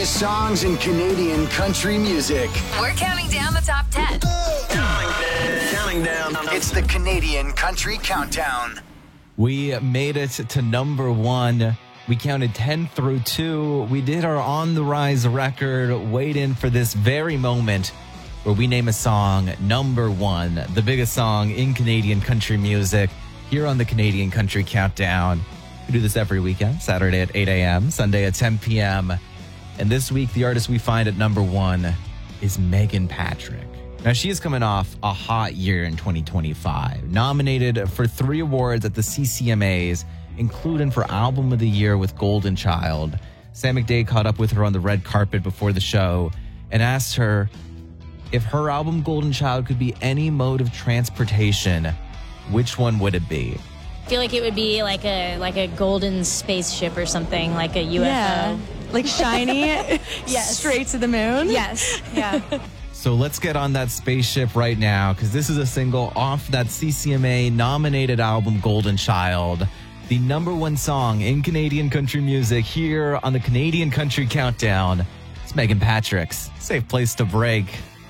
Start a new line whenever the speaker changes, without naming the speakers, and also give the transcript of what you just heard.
Songs in Canadian country music.
We're counting down the top 10.
Counting down. It's the Canadian Country Countdown.
We made it to number 1. We counted 10 through 2. We did our On the Rise record. Wait in for this very moment where we name a song number 1, the biggest song in Canadian country music, here on the Canadian Country Countdown. We do this every weekend, Saturday at 8 a.m., Sunday at 10 p.m., and this week, the artist we find at number 1 is Megan Patrick. Now, she is coming off a hot year in 2025, nominated for 3 awards at the CCMAs, including for Album of the Year with Golden Child. Sam McDade caught up with her on the red carpet before the show and asked her if her album Golden Child could be any mode of transportation, which one would it be?
I feel like it would be like a golden spaceship or something, like a UFO.
Yeah. Like shiny,
Yes.
straight to the moon.
Yes. Yeah.
So let's get on that spaceship right now, because this is a single off that CCMA nominated album Golden Child, the number 1 song in Canadian country music here on the Canadian Country Countdown. It's Megan Patrick's Safe Place to Break.